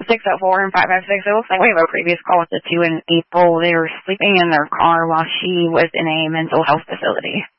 604 and 556. It looks like we have a previous call with the two in April. They were sleeping in their car while she was in a mental health facility.